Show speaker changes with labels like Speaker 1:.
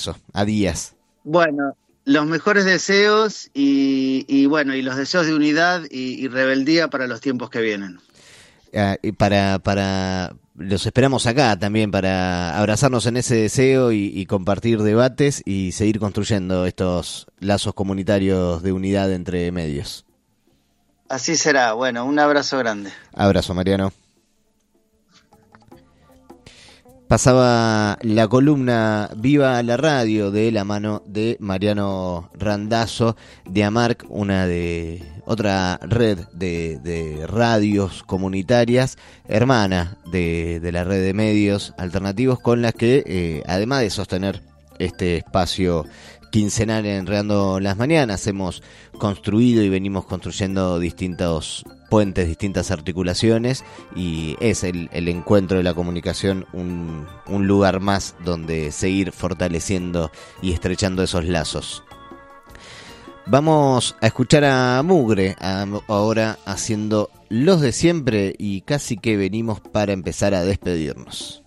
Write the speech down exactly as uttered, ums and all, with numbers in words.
Speaker 1: eso, a días.
Speaker 2: Bueno, los mejores deseos y, y bueno, y los deseos de unidad y, y rebeldía para los tiempos que vienen.
Speaker 1: Uh, y para, para los esperamos acá también para abrazarnos en ese deseo y, y compartir debates y seguir construyendo estos lazos comunitarios de unidad entre medios.
Speaker 2: Así será. Bueno, un abrazo grande.
Speaker 1: Abrazo, Mariano. Pasaba la columna Viva la Radio de la mano de Mariano Randazzo de AMARC, una de otra red de, de radios comunitarias, hermana de, de la red de medios alternativos, con las que, eh, además de sostener este espacio quincenal en Enredando las Mañanas, hemos construido y venimos construyendo distintos puentes, distintas articulaciones, y es el, el encuentro de la comunicación un, un lugar más donde seguir fortaleciendo y estrechando esos lazos. Vamos a escuchar a Mugre a, ahora haciendo Los de Siempre, y casi que venimos para empezar a despedirnos.